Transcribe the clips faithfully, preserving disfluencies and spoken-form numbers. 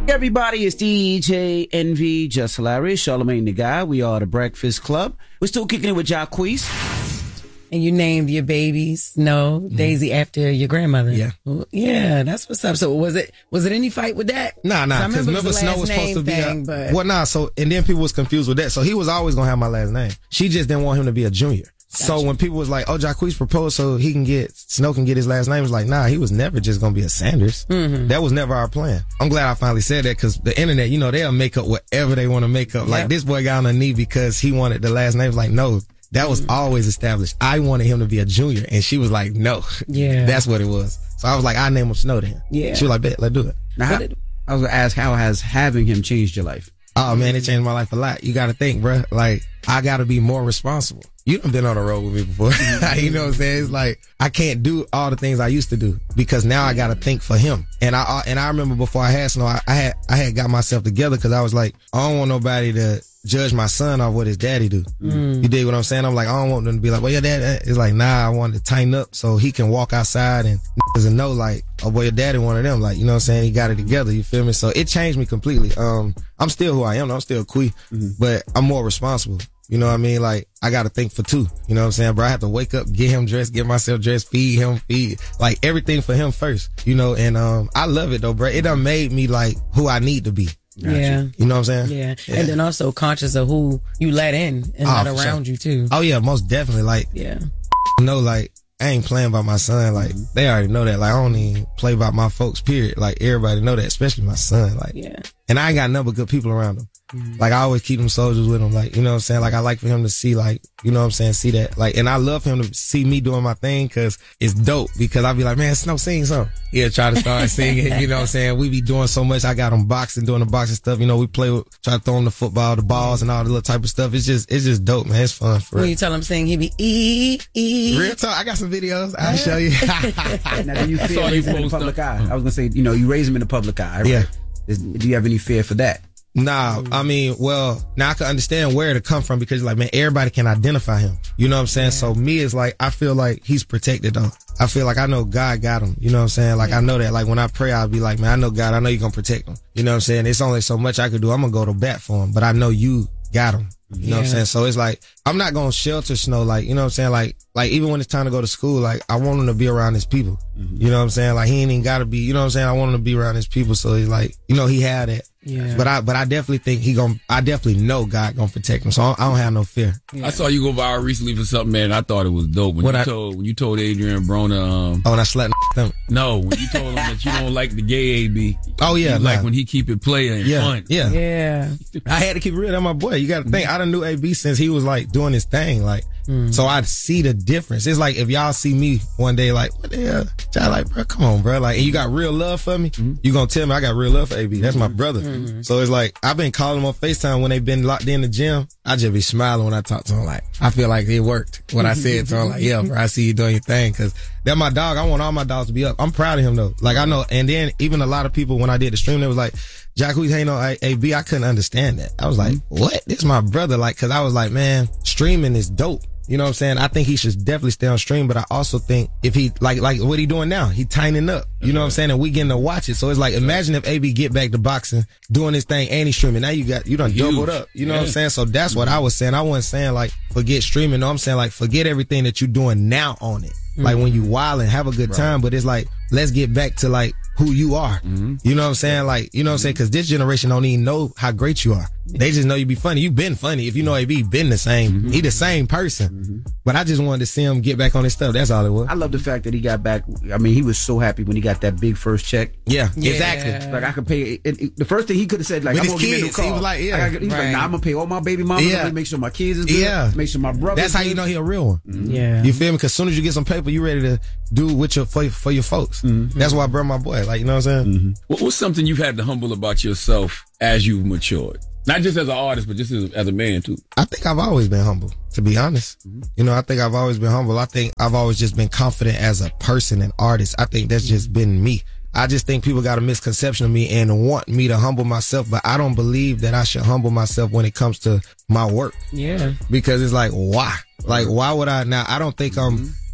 Everybody, it's D J Envy, Just Hilarious, Charlamagne the Guy. We are the Breakfast Club. We're still kicking it with Jacquees. And you named your baby Snow mm-hmm. Daisy after your grandmother. Yeah, yeah, that's what's up. So was it was it any fight with that? Nah, nah. Because remember, Snow was supposed to be thing, a, but... well, nah. So and then people was confused with that. So he was always gonna have my last name. She just didn't want him to be a junior. Gotcha. So when people was like, "Oh, Jacquees proposed so he can get Snow can get his last name," it's like, nah, he was never just gonna be a Sanders. Mm-hmm. That was never our plan. I'm glad I finally said that because the internet, you know, they'll make up whatever they want to make up. Yep. Like this boy got on a knee because he wanted the last name. Like no. That was always established. I wanted him to be a junior, and she was like, "No, yeah, that's what it was." So I was like, "I name him Snow then." Yeah, she was like, "Bet, let's do it." Now, how, I was gonna ask, how has having him changed your life? Oh man, it changed my life a lot. You got to think, bro. Like I got to be more responsible. You done been on the road with me before. You know what I'm saying? It's like I can't do all the things I used to do because now I got to think for him. And I and I remember before I had Snow, I, I had I had got myself together because I was like, I don't want nobody to judge my son off what his daddy do. Mm. You dig what I'm saying? I'm like, I don't want them to be like, well, your dad, it's like, nah, I want to tighten up so he can walk outside and doesn't know like, oh, boy, your daddy one of them. Like, you know what I'm saying? He got it together. You feel me? So it changed me completely. Um, I'm still who I am. I'm still Quee, mm-hmm. but I'm more responsible. You know what I mean? Like, I got to think for two. You know what I'm saying? Bro, I have to wake up, get him dressed, get myself dressed, feed him, feed, like everything for him first, you know? And, um, I love it though, bro. It done made me like who I need to be. Gotcha. Yeah. You know what I'm saying? Yeah. yeah. And then also conscious of who you let in and oh, let around sure. you too. Oh yeah, most definitely. Like, yeah. You know, like, I ain't playing by my son. Like, mm-hmm. they already know that. Like, I don't even play by my folks, period. Like, everybody know that, especially my son. Like, yeah. And I ain't got nothing but good people around him. Mm-hmm. Like, I always keep them soldiers with him. Like, you know what I'm saying? Like, I like for him to see, like, you know what I'm saying? See that. Like, and I love him to see me doing my thing because it's dope. Because I be like, man, Snow, sing something. He'll try to start singing. You know what I'm saying? We be doing so much. I got him boxing, doing the boxing stuff. You know, we play with, try to throw him the football, the balls, and all the little type of stuff. It's just, it's just dope, man. It's fun for When real. you tell him to sing, he be ee, ee. Real talk. I got some videos. I'll show you. Now, do you fear raising him in the public eye? I was gonna say, you know, you raise him in the public eye. Right? Yeah. Is, do you have any fear for that? Nah, I mean, well, now I can understand where to come from because like, man, everybody can identify him. You know what I'm saying? Yeah. So me is like, I feel like he's protected though. I feel like I know God got him. You know what I'm saying? Like, yeah. I know that. Like, when I pray, I'll be like, man, I know God, I know you're going to protect him. You know what I'm saying? It's only so much I could do. I'm going to go to bat for him, but I know you got him. You know yeah. what I'm saying? So it's like, I'm not going to shelter Snow. Like, you know what I'm saying? Like, like even when it's time to go to school, like, I want him to be around his people. Mm-hmm. You know what I'm saying? Like, he ain't even got to be, you know what I'm saying? I want him to be around his people. So he's like, you know, he had it. Yeah. But I, but I definitely think he gon' I definitely know God gonna protect him. So I don't, I don't have no fear. Yeah. I saw you go viral recently for something, man. I thought it was dope. When what you I, told, when you told Adrian Brona, um. Oh, and I slept them. No, when you told him that you don't like the gay A B. Oh yeah. Like when he keep it playing yeah, fun. Yeah. Yeah. I had to keep it real. That's my boy. You gotta think, I done knew A B since he was like doing his thing. Like, mm. so I see the difference. It's like if y'all see me one day, like, what the hell? Y'all like, bro, come on, bro. Like, and you got real love for me. Mm-hmm. You gonna tell me I got real love for A B. That's my brother. Mm-hmm. So it's like, I've been calling him on FaceTime when they've been locked in the gym. I just be smiling when I talk to him. Like, I feel like it worked. What I said to him, like, yeah, bro, I see you doing your thing. Cause they're my dog. I want all my dogs to be up. I'm proud of him though. Like, I know. And then even a lot of people, when I did the stream, they was like, Jacquees ain't no A B. I couldn't understand that. I was like, what? This is my brother. Like, cause I was like, man, streaming is dope. You know what I'm saying? I think he should definitely stay on stream, but I also think if he, like, like what he doing now, he tightening up. You know what I'm saying? And we getting to watch it. So it's like, imagine if A B get back to boxing, doing his thing and he's streaming. Now you got, you done Huge. doubled up. You know yeah. what I'm saying? So that's mm-hmm. what I was saying. I wasn't saying like, forget streaming. No, I'm saying like, forget everything that you're doing now on it. Mm-hmm. Like when you wild and have a good right. time, but it's like, let's get back to like who you are. Mm-hmm. You know what I'm saying? Like, you know what I'm saying? Cause this generation don't even know how great you are. They just know you be funny. You been funny. If you know A B, been the same. Mm-hmm. He the same person. Mm-hmm. But I just wanted to see him get back on his stuff. That's all it was. I love the fact that he got back. I mean, he was so happy when he got that big first check. Yeah, yeah. exactly. Like I could pay. It, it, the first thing he could have said, like, with I'm his gonna give me a new kids, car. he was like, yeah, I got, he was right. like, nah, I'm gonna pay all my baby mamas. Yeah. Make sure my kids is good. Yeah, make sure my brother. That's how you know he a real one. Mm-hmm. Yeah, you feel me? Because as soon as you get some paper, you ready to do with your for, for your folks. Mm-hmm. That's why I brought my boy. Like, you know what I'm saying? Mm-hmm. What, what's something you've had to humble about yourself as you've matured? Not just as an artist, but just as, as a man too. I think I've always been humble, to be honest. Mm-hmm. You know, I think I've always been humble. I think I've always just been confident as a person and artist. I think that's just been me. I just think people got a misconception of me and want me to humble myself, but I don't believe that I should humble myself when it comes to my work. Yeah. Because it's like, why? Like, why would I now? I don't think I'm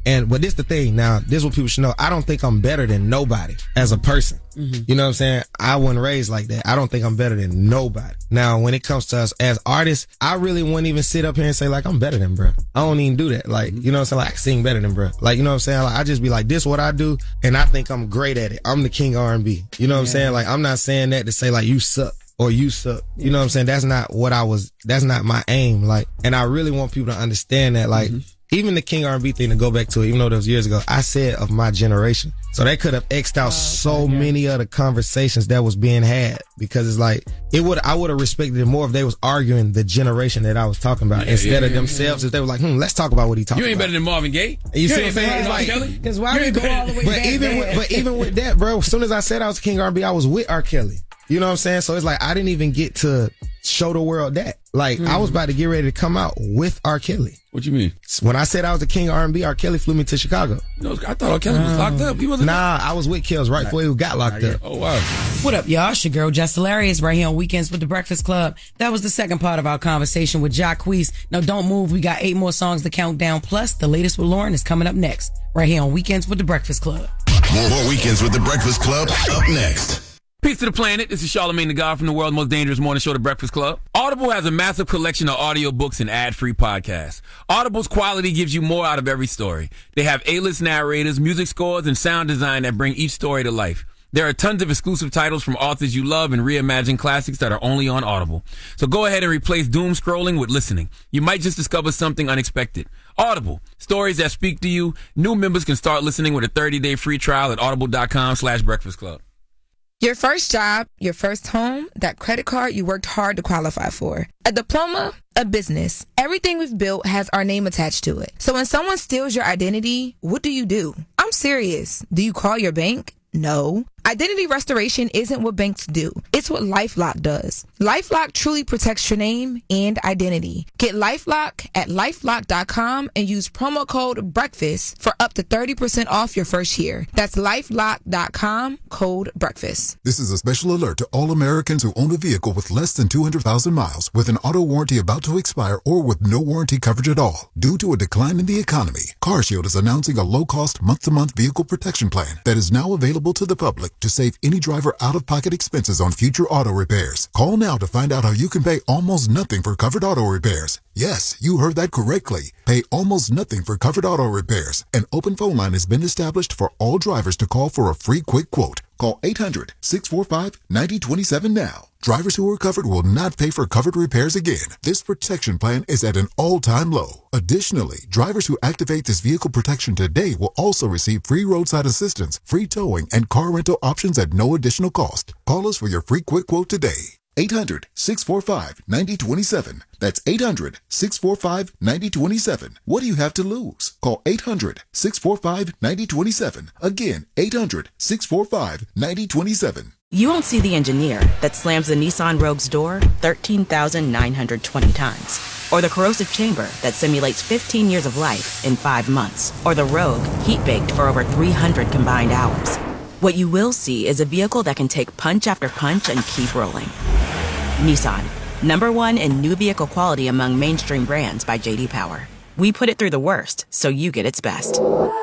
And, but this the thing. Now, this is what people should know. I don't think I'm better than nobody as a person. Mm-hmm. You know what I'm saying? I wasn't raised like that. I don't think I'm better than nobody. Now, when it comes to us as artists, I really wouldn't even sit up here and say like, I'm better than bruh. I don't even do that. Like, you know what I'm saying? Like, I sing better than bruh. Like, you know what I'm saying? Like, I just be like, this is what I do. And I think I'm great at it. I'm the king of R and B. You know what yeah. I'm saying? Like, I'm not saying that to say like, you suck. Or you suck. You know what I'm saying? That's not what I was, that's not my aim. Like, and I really want people to understand that, like, mm-hmm. even the King R and B thing, to go back to it, even though that was years ago, I said of my generation. So that could have X'd out oh, so okay, many yeah. other conversations that was being had, because it's like, it would, I would have respected it more if they was arguing the generation that I was talking about yeah, instead yeah, of yeah, themselves. Yeah. If they were like, hmm, let's talk about what he talking about. You ain't better than Marvin Gaye. You, you see what I'm saying? It's like, because why we go all the way but back even with, but even with that, bro, as soon as I said I was King R and B, I was with R. Kelly. You know what I'm saying? So it's like, I didn't even get to show the world that. Like, mm. I was about to get ready to come out with R. Kelly. What you mean? When I said I was the king of R and B, R. Kelly flew me to Chicago. No, I thought R. Kelly was locked up. He wasn't. Nah, I was with Kells right before he got locked up. Oh, wow. What up, y'all? It's your girl, Jess Hilarious, right here on Weekends with the Breakfast Club. That was the second part of our conversation with Jacquees. Now, don't move. We got eight more songs to count down. Plus, the latest with Lauren is coming up next, right here on Weekends with the Breakfast Club. More, more Weekends with the Breakfast Club up next. Peace to the planet. This is Charlamagne the God from the world's most dangerous morning show, The Breakfast Club. Audible has a massive collection of audiobooks and ad-free podcasts. Audible's quality gives you more out of every story. They have A-list narrators, music scores, and sound design that bring each story to life. There are tons of exclusive titles from authors you love and reimagined classics that are only on Audible. So go ahead and replace doom scrolling with listening. You might just discover something unexpected. Audible, stories that speak to you. New members can start listening with a thirty-day free trial at audible.com slash breakfast club. Your first job, your first home, that credit card you worked hard to qualify for. A diploma, a business. Everything we've built has our name attached to it. So when someone steals your identity, what do you do? I'm serious. Do you call your bank? No. Identity restoration isn't what banks do. It's what LifeLock does. LifeLock truly protects your name and identity. Get LifeLock at lifelock dot com and use promo code BREAKFAST for up to thirty percent off your first year. That's lifelock dot com, code BREAKFAST. This is a special alert to all Americans who own a vehicle with less than two hundred thousand miles, with an auto warranty about to expire, or with no warranty coverage at all. Due to a decline in the economy, CarShield is announcing a low-cost month-to-month vehicle protection plan that is now available to the public to save any driver out-of-pocket expenses on future auto repairs. Call now to find out how you can pay almost nothing for covered auto repairs. Yes, you heard that correctly. Pay almost nothing for covered auto repairs. An open phone line has been established for all drivers to call for a free quick quote. Call eight hundred, six four five, nine zero two seven now. Drivers who are covered will not pay for covered repairs again. This protection plan is at an all-time low. Additionally, drivers who activate this vehicle protection today will also receive free roadside assistance, free towing, and car rental options at no additional cost. Call us for your free quick quote today. eight hundred, six four five, nine zero two seven. That's eight hundred, six four five, nine zero two seven. What do you have to lose? Call eight hundred, six four five, nine zero two seven. Again, eight hundred, six four five, nine zero two seven. You won't see the engineer that slams the Nissan Rogue's door thirteen thousand nine hundred twenty times. Or the corrosive chamber that simulates fifteen years of life in five months. Or the Rogue heat-baked for over three hundred combined hours. What you will see is a vehicle that can take punch after punch and keep rolling. Nissan, number one in new vehicle quality among mainstream brands by J D Power. We put it through the worst, so you get its best.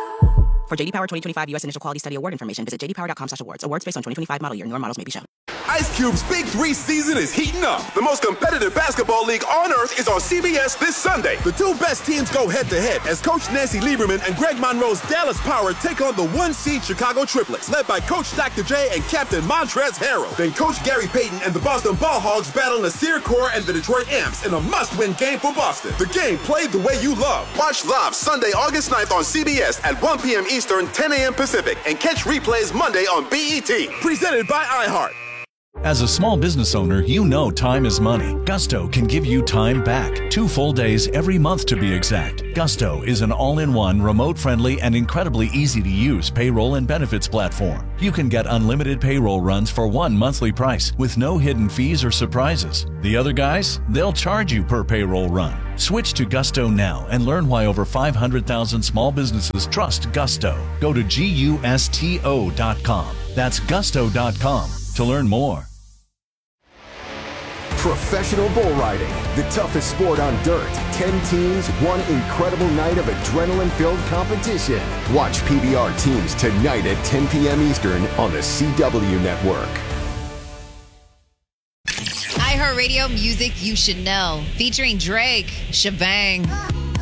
For J D Power twenty twenty-five U S Initial Quality Study Award information, visit j d power dot com slash awards. Awards based on twenty twenty-five model year. Newer models may be shown. Ice Cube's Big Three season is heating up. The most competitive basketball league on earth is on C B S this Sunday. The two best teams go head-to-head as Coach Nancy Lieberman and Greg Monroe's Dallas Power take on the one-seed Chicago Triplets, led by Coach Doctor J and Captain Montrezl Harrell. Then Coach Gary Payton and the Boston Ball Hogs battle Nasir Kaur and the Detroit Imps in a must-win game for Boston. The game played the way you love. Watch live Sunday, August ninth on C B S at one p.m. Eastern, ten a.m. Pacific, and catch replays Monday on B E T. Presented by iHeart. As a small business owner, you know time is money. Gusto can give you time back. Two full days every month to be exact. Gusto is an all-in-one, remote-friendly, and incredibly easy-to-use payroll and benefits platform. You can get unlimited payroll runs for one monthly price with no hidden fees or surprises. The other guys, they'll charge you per payroll run. Switch to Gusto now and learn why over five hundred thousand small businesses trust Gusto. Go to gusto dot com. That's gusto dot com to learn more. Professional bull riding, the toughest sport on dirt. Ten teams, one incredible night of adrenaline-filled competition. Watch P B R Teams tonight at ten p.m. Eastern on the C W Network. iHeartRadio music you should know. Featuring Drake, Shebang.